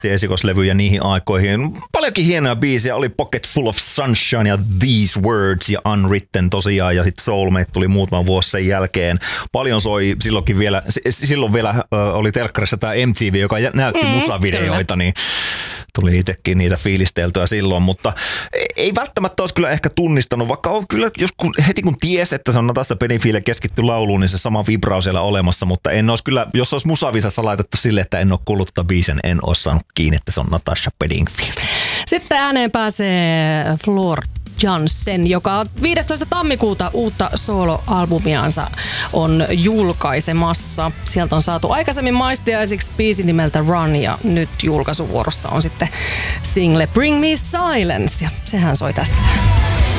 esikoislevyjä niihin aikoihin. Paljonkin hienoja biisejä, oli Pocket Full of Sunshine ja These Words ja Unwritten tosiaan, ja sitten Soulmate tuli muutama vuosi sen jälkeen. Paljon soi silloin vielä oli telkkarissa tämä MTV, joka näytti musavideoita, niin tuli itsekin niitä fiilisteltyä silloin, mutta ei välttämättä olisi kyllä ehkä tunnistanut, vaikka on kyllä heti kun ties, että se on Natasha Bedingfield keskitty lauluun, niin se sama vibra on siellä olemassa, mutta en olisi kyllä, jos olisi musavisassa laitettu sille, että en ole kuullut tätä biisin, en ole saanut kiinni, että se on Natasha Bedingfield. Sitten ääneen pääsee Floor Jansen, joka 15. tammikuuta uutta soloalbumiansa on julkaisemassa. Sieltä on saatu aikaisemmin maistiaisiksi biisi nimeltä Run, ja nyt julkaisuvuorossa on sitten single Bring Me Silence, ja sehän soi tässä.